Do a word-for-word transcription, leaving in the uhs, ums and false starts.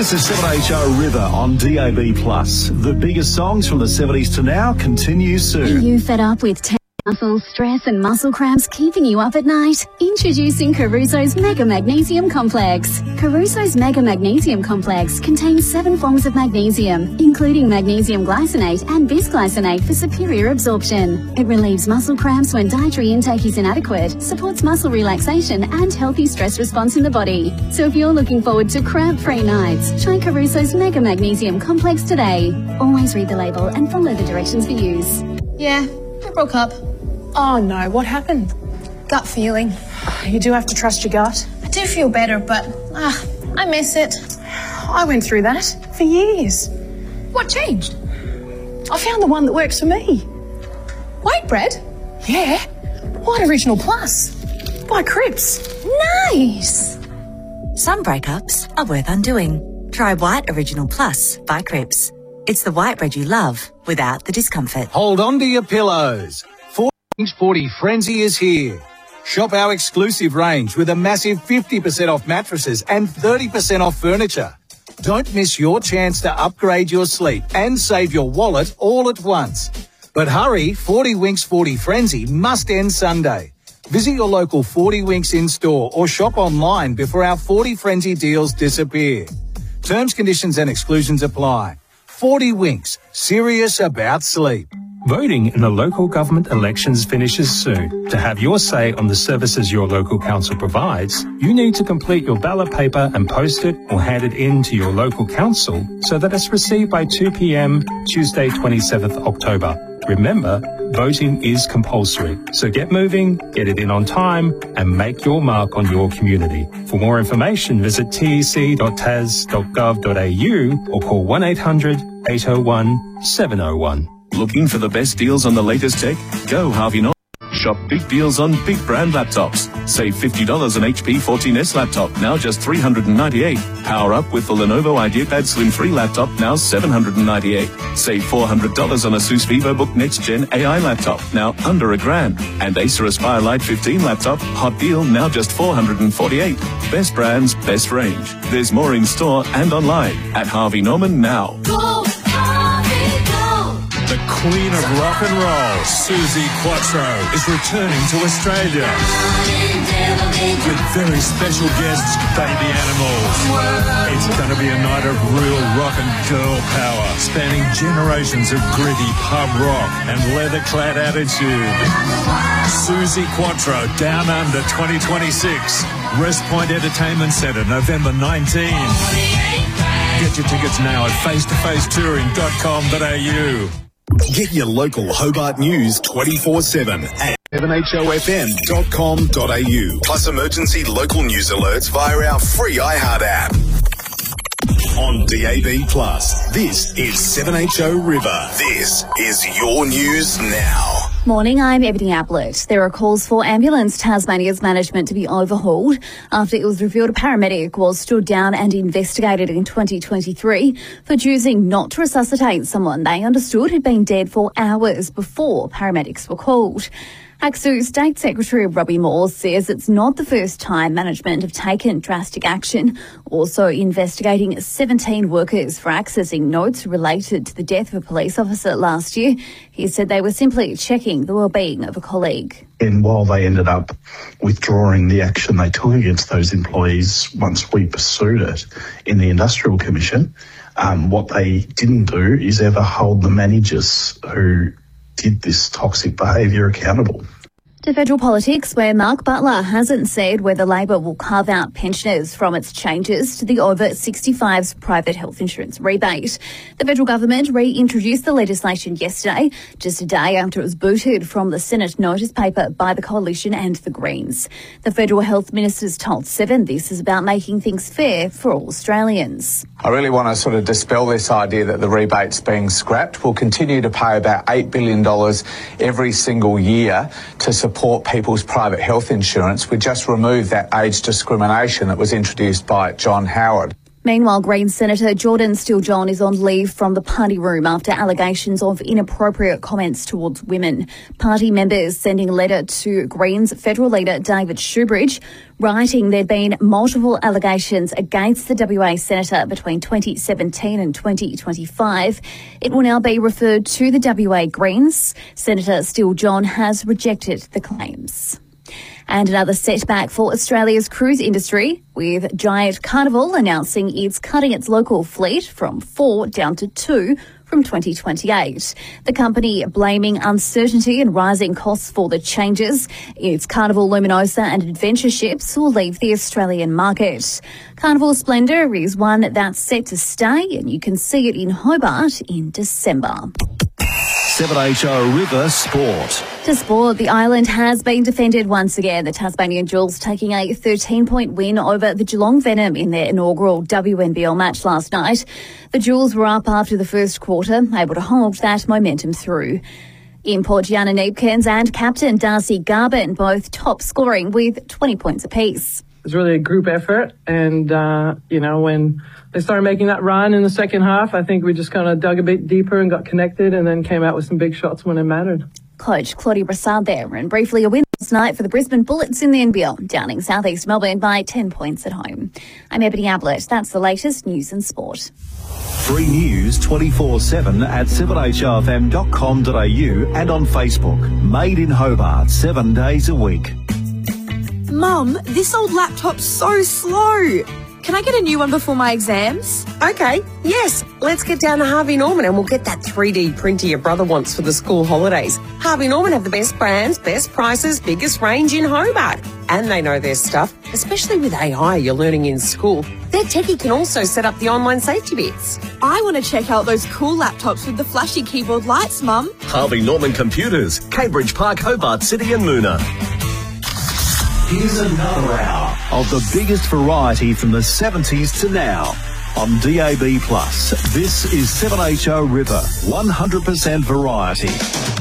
This is seven H O River on D A B plus. The biggest songs from the seventies to now continue soon. Are you fed up with t- muscle stress and muscle cramps keeping you up at night? Introducing Caruso's Mega Magnesium Complex. Caruso's Mega Magnesium Complex contains seven forms of magnesium, including magnesium glycinate and bisglycinate for superior absorption. It relieves muscle cramps when dietary intake is inadequate, supports muscle relaxation and healthy stress response in the body. So if you're looking forward to cramp-free nights, try Caruso's Mega Magnesium Complex today. Always read the label and follow the directions for use. Yeah, we broke up. Oh no, what happened? Gut feeling. You do have to trust your gut. I do feel better, but ah, I miss it. I went through that for years. What changed? I found the one that works for me. White bread? Yeah, White Original Plus by Cripps. Nice! Some breakups are worth undoing. Try White Original Plus by Cripps. It's the white bread you love without the discomfort. Hold on to your pillows. forty Frenzy is here. Shop our exclusive range with a massive fifty percent off mattresses and thirty percent off furniture. Don't miss your chance to upgrade your sleep and save your wallet all at once. But hurry, forty Winks forty Frenzy must end Sunday. Visit your local forty Winks in-store or shop online before our forty Frenzy deals disappear. Terms, conditions and exclusions apply. forty Winks, serious about sleep. Voting in the local government elections finishes soon. To have your say on the services your local council provides, you need to complete your ballot paper and post it or hand it in to your local council so that it's received by two p.m. Tuesday, twenty-seventh October. Remember, voting is compulsory, so get moving, get it in on time, and make your mark on your community. For more information, visit t e c dot t a s dot gov dot a u or call one eight hundred eight oh one seven oh one. Looking for the best deals on the latest tech? Go Harvey Norman. Shop big deals on big brand laptops. Save fifty dollars on H P fourteen S laptop, now just three hundred ninety-eight dollars. Power up with the Lenovo IdeaPad Slim three laptop, now seven hundred ninety-eight dollars. Save four hundred dollars on Asus VivoBook Next Gen A I laptop, now under a grand. And Acer Aspire Lite fifteen laptop, hot deal, now just four hundred forty-eight dollars. Best brands, best range. There's more in store and online at Harvey Norman now. Go! The Queen of Rock and Roll, Suzi Quatro, is returning to Australia with very special guests, Baby Animals. It's going to be a night of real rock and girl power, spanning generations of gritty pub rock and leather-clad attitude. Suzi Quatro, Down Under twenty twenty-six, West Point Entertainment Centre, November nineteenth. Get your tickets now at face to face touring dot com dot a u. Get your local Hobart news twenty-four seven at seven H O F M dot com dot a u. Plus emergency local news alerts via our free iHeart app. On D A B plus, this is seven H O River. This is your news now. Morning, I'm Ebony Ablett. There are calls for Ambulance Tasmania's management to be overhauled after it was revealed a paramedic was stood down and investigated in twenty twenty-three for choosing not to resuscitate someone they understood had been dead for hours before paramedics were called. ACSU State Secretary Robbie Moore says it's not the first time management have taken drastic action, also investigating seventeen workers for accessing notes related to the death of a police officer last year. He said they were simply checking the well-being of a colleague. And while they ended up withdrawing the action they took against those employees once we pursued it in the Industrial Commission, um, what they didn't do is ever hold the managers who did this toxic behaviour accountable. To federal politics, where Mark Butler hasn't said whether Labor will carve out pensioners from its changes to the over sixty-fives private health insurance rebate. The federal government reintroduced the legislation yesterday, just a day after it was booted from the Senate notice paper by the Coalition and the Greens. The federal health ministers told Seven this is about making things fair for all Australians. I really want to sort of dispel this idea that the rebate's being scrapped. We'll continue to pay about eight billion dollars every single year to support support people's private health insurance. We just removed that age discrimination that was introduced by John Howard. Meanwhile, Greens Senator Jordan Steele-John is on leave from the party room after allegations of inappropriate comments towards women. Party members sending a letter to Greens federal leader David Shoebridge, writing there'd been multiple allegations against the W A senator between twenty seventeen and twenty twenty-five. It will now be referred to the W A Greens. Senator Steele-John has rejected the claims. And another setback for Australia's cruise industry, with Giant Carnival announcing it's cutting its local fleet from four down to two from twenty twenty-eight. The company blaming uncertainty and rising costs for the changes. Its Carnival Luminosa and Adventure ships will leave the Australian market. Carnival Splendour is one that's set to stay, and you can see it in Hobart in December. seven H O River Sport. To sport, the island has been defended once again. The Tasmanian Jewels taking a thirteen-point win over the Geelong Venom in their inaugural W N B L match last night. The Jewels were up after the first quarter, able to hold that momentum through. Import Gianna Neepkins and captain Darcy Garvin both top scoring with twenty points apiece. It was really a group effort, and, uh, you know, when they started making that run in the second half, I think we just kind of dug a bit deeper and got connected and then came out with some big shots when it mattered. Coach Claudia Brassard there, and briefly a win last night for the Brisbane Bullets in the N B L, downing South East Melbourne by ten points at home. I'm Ebony Ablett. That's the latest news and sport. Free news twenty-four seven at seven h o f m dot com dot a u and on Facebook. Made in Hobart, seven days a week. Mum, this old laptop's so slow. Can I get a new one before my exams? Okay, yes. Let's get down to Harvey Norman and we'll get that three D printer your brother wants for the school holidays. Harvey Norman have the best brands, best prices, biggest range in Hobart. And they know their stuff, especially with A I you're learning in school. Their techie can also set up the online safety bits. I want to check out those cool laptops with the flashy keyboard lights, Mum. Harvey Norman Computers, Cambridge Park, Hobart City and Moona. Here's another hour of the biggest variety from the seventies to now on D A B plus. This is seven H O River, one hundred percent variety.